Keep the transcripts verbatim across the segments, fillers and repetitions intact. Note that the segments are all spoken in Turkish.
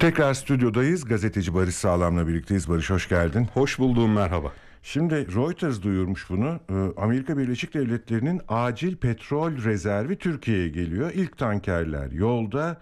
Tekrar stüdyodayız. Gazeteci Barış Sağlam'la birlikteyiz. Barış, hoş geldin. Hoş buldum, merhaba. Şimdi Reuters duyurmuş bunu. Amerika Birleşik Devletleri'nin acil petrol rezervi Türkiye'ye geliyor. İlk tankerler yolda.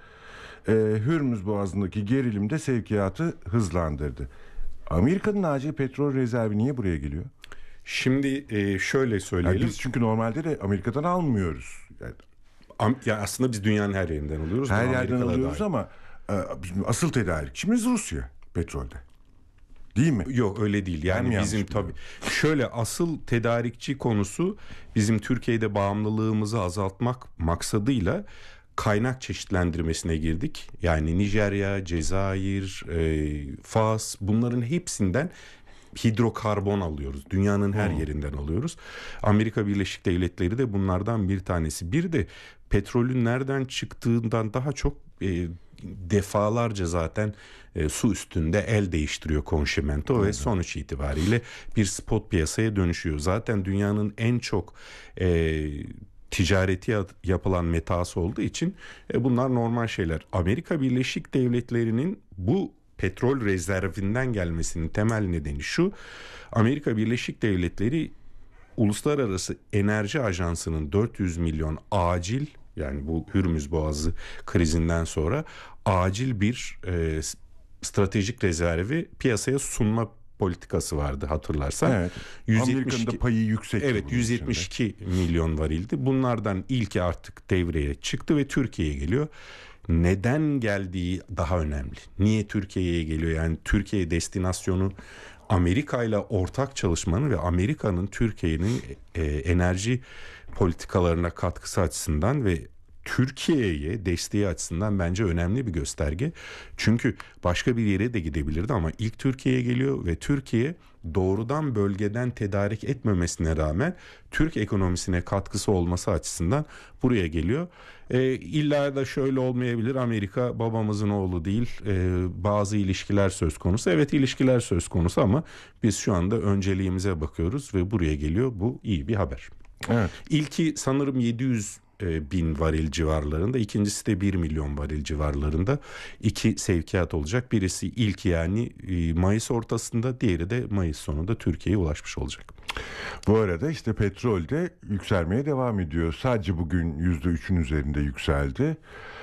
Hürmüz Boğazı'ndaki gerilim de sevkiyatı hızlandırdı. Amerika'nın acil petrol rezervi niye buraya geliyor? Şimdi şöyle söyleyelim. Yani biz çünkü normalde de Amerika'dan almıyoruz. Yani, ya aslında biz dünyanın her yerinden alıyoruz. Her yerden alıyoruz dair. Ama bizim asıl tedarikçimiz Rusya petrolde. Değil mi? Yok, öyle değil. Yani bizim tabii şöyle asıl tedarikçi konusu bizim Türkiye'de bağımlılığımızı azaltmak maksadıyla kaynak çeşitlendirmesine girdik. Yani Nijerya, Cezayir, e, Fas, bunların hepsinden hidrokarbon alıyoruz. Dünyanın her hmm. yerinden alıyoruz. Amerika Birleşik Devletleri de bunlardan bir tanesi. Bir de petrolün nereden çıktığından daha çok e, defalarca zaten e, su üstünde el değiştiriyor Konşimento hmm. ve sonuç itibariyle bir spot piyasaya dönüşüyor. Zaten dünyanın en çok e, ticareti yapılan metası olduğu için e, bunlar normal şeyler. Amerika Birleşik Devletleri'nin bu petrol rezervinden gelmesinin temel nedeni şu: Amerika Birleşik Devletleri Uluslararası Enerji Ajansı'nın dört yüz milyon acil, yani bu Hürmüz Boğazı krizinden sonra acil bir e, stratejik rezervi piyasaya sunma politikası vardı, hatırlarsan. Evet. yüz yetmiş iki, Amerika'nın da payı yüksek. Evet, yüz yetmiş iki içinde. Milyon varildi. Bunlardan ilki artık devreye çıktı ve Türkiye'ye geliyor. Neden geldiği daha önemli. Niye Türkiye'ye geliyor? Yani Türkiye destinasyonu Amerika ile ortak çalışmanın ve Amerika'nın Türkiye'nin e, enerji politikalarına katkısı açısından ve Türkiye'ye desteği açısından bence önemli bir gösterge. Çünkü başka bir yere de gidebilirdi ama ilk Türkiye'ye geliyor ve Türkiye doğrudan bölgeden tedarik etmemesine rağmen Türk ekonomisine katkısı olması açısından buraya geliyor. E, illa da şöyle olmayabilir. Amerika babamızın oğlu değil. E, bazı ilişkiler söz konusu. Evet, ilişkiler söz konusu ama biz şu anda önceliğimize bakıyoruz ve buraya geliyor. Bu iyi bir haber. Evet. İlki sanırım yedi yüz bin varil civarlarında, ikincisi de bir milyon varil civarlarında iki sevkiyat olacak. Birisi ilk yani Mayıs ortasında, diğeri de Mayıs sonunda Türkiye'ye ulaşmış olacak. Bu arada işte petrol de yükselmeye devam ediyor. Sadece bugün yüzde üçün üzerinde yükseldi.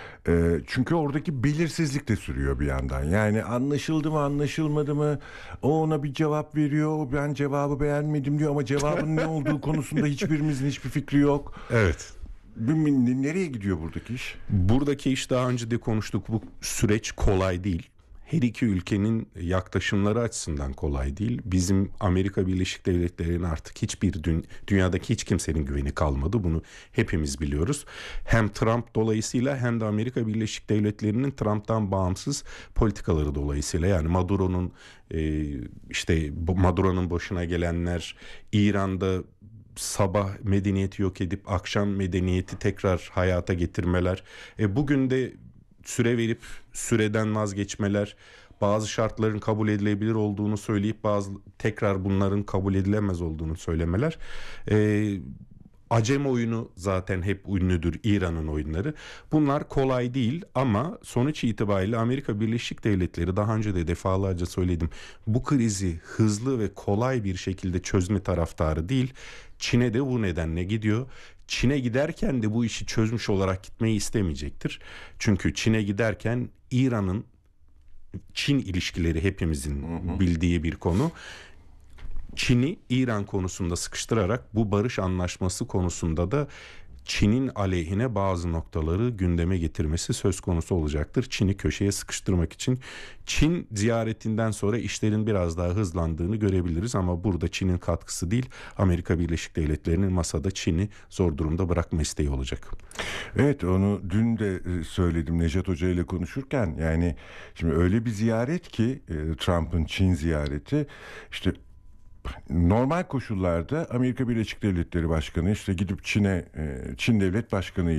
E, çünkü oradaki belirsizlik de sürüyor bir yandan. Yani anlaşıldı mı anlaşılmadı mı? O ona bir cevap veriyor. Ben cevabı beğenmedim diyor ama cevabın ne olduğu konusunda hiçbirimizin hiçbir fikri yok. Evet. Nereye gidiyor buradaki iş? Buradaki iş, daha önce de konuştuk, bu süreç kolay değil. Her iki ülkenin yaklaşımları açısından kolay değil. Bizim Amerika Birleşik Devletleri'nin artık hiçbir dü- dünyadaki hiç kimsenin güveni kalmadı. Bunu hepimiz biliyoruz. Hem Trump dolayısıyla hem de Amerika Birleşik Devletleri'nin Trump'tan bağımsız politikaları dolayısıyla. Yani Maduro'nun e, işte Maduro'nun başına gelenler, İran'da sabah medeniyeti yok edip akşam medeniyeti tekrar hayata getirmeler, e bugün de süre verip süreden vazgeçmeler, bazı şartların kabul edilebilir olduğunu söyleyip bazı tekrar bunların kabul edilemez olduğunu söylemeler. E, Acem oyunu zaten hep ünlüdür, İran'ın oyunları. Bunlar kolay değil ama sonuç itibariyle Amerika Birleşik Devletleri, daha önce de defalarca söyledim, bu krizi hızlı ve kolay bir şekilde çözme taraftarı değil. Çin'e de bu nedenle gidiyor. Çin'e giderken de bu işi çözmüş olarak gitmeyi istemeyecektir. Çünkü Çin'e giderken İran'ın Çin ilişkileri hepimizin hı hı. bildiği bir konu. Çin'i İran konusunda sıkıştırarak bu barış anlaşması konusunda da Çin'in aleyhine bazı noktaları gündeme getirmesi söz konusu olacaktır. Çin'i köşeye sıkıştırmak için Çin ziyaretinden sonra işlerin biraz daha hızlandığını görebiliriz ama burada Çin'in katkısı değil, Amerika Birleşik Devletleri'nin masada Çin'i zor durumda bırakma isteği olacak. Evet, onu dün de söyledim Nejat Hoca ile konuşurken. Yani şimdi öyle bir ziyaret ki Trump'ın Çin ziyareti, işte normal koşullarda Amerika Birleşik Devletleri Başkanı işte gidip Çin'e, Çin Devlet Başkanı